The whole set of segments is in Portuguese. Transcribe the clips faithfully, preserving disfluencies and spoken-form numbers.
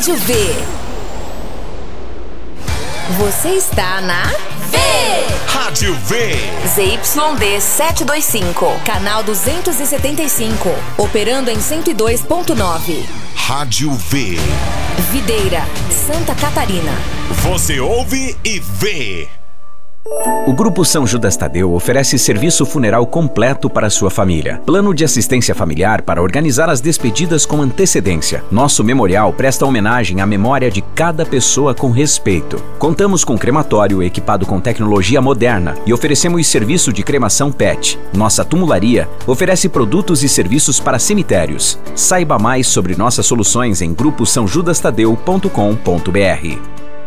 Rádio V. Você está na V. Rádio V. Z Y D setecentos e vinte e cinco, canal duzentos e setenta e cinco, operando em cento e dois ponto nove. Rádio V. Videira, Santa Catarina. Você ouve e vê. O Grupo São Judas Tadeu oferece serviço funeral completo para sua família. Plano de assistência familiar para organizar as despedidas com antecedência. Nosso memorial presta homenagem à memória de cada pessoa com respeito. Contamos com crematório equipado com tecnologia moderna e oferecemos serviço de cremação P E T. Nossa tumularia oferece produtos e serviços para cemitérios. Saiba mais sobre nossas soluções em grupo são judas tadeu ponto com ponto b r.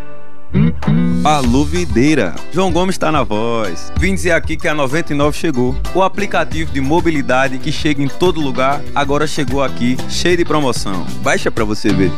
Alô, Videira! João Gomes está na voz. Vim dizer aqui que a noventa e nove chegou. O aplicativo de mobilidade que chega em todo lugar, agora chegou aqui, cheio de promoção. Baixa pra você ver.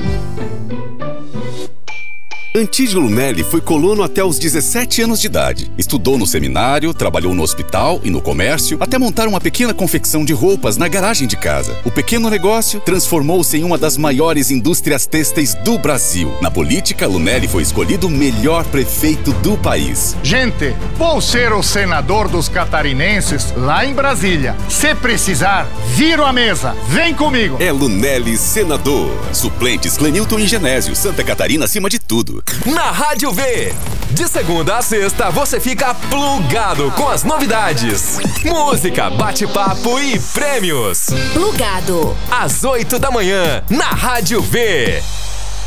Antídio Lunelli foi colono até os dezessete anos de idade. Estudou no seminário, trabalhou no hospital e no comércio, até montar uma pequena confecção de roupas na garagem de casa. O pequeno negócio transformou-se em uma das maiores indústrias têxteis do Brasil. Na política, Lunelli foi escolhido o melhor prefeito do país. Gente, vou ser o senador dos catarinenses lá em Brasília. Se precisar, viro a mesa. Vem comigo. É Lunelli senador. Suplentes Clenilton e Genésio. Santa Catarina acima de tudo. Na Rádio V, de segunda a sexta você fica plugado com as novidades, música, bate-papo e prêmios. Plugado. Às oito da manhã, na Rádio V.